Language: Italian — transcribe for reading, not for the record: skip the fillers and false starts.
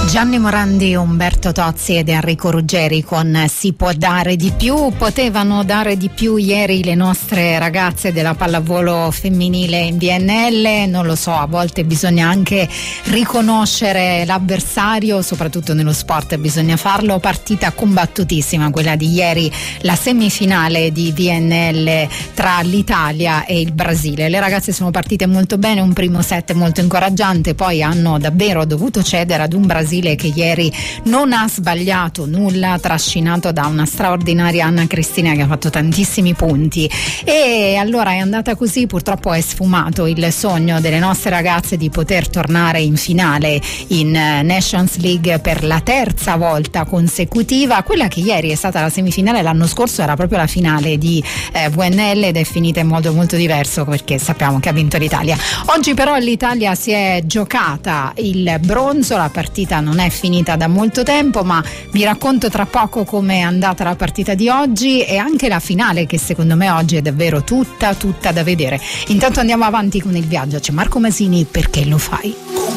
Gianni Morandi, Umberto Tozzi ed Enrico Ruggeri con Si può dare di più. Potevano dare di più ieri le nostre ragazze della pallavolo femminile in BNL, non lo so, a volte bisogna anche riconoscere l'avversario, soprattutto nello sport bisogna farlo. Partita combattutissima quella di ieri, la semifinale di BNL tra l'Italia e il Brasile. Le ragazze sono partite molto bene, un primo set molto incoraggiante, poi hanno davvero dovuto cedere ad un Brasile che ieri non ha sbagliato nulla, trascinato da una straordinaria Anna Cristina che ha fatto tantissimi punti. E allora è andata così, purtroppo è sfumato il sogno delle nostre ragazze di poter tornare in finale in Nations League per la terza volta consecutiva. Quella che ieri è stata la semifinale, l'anno scorso era proprio la finale di VNL ed è finita in modo molto diverso perché sappiamo che ha vinto l'Italia. Oggi però l'Italia si è giocata il bronzo, la partita non è finita da molto tempo, ma vi racconto tra poco come è andata la partita di oggi e anche la finale, che secondo me oggi è davvero tutta da vedere. Intanto andiamo avanti con il viaggio, c'è Marco Masini, Perché lo fai?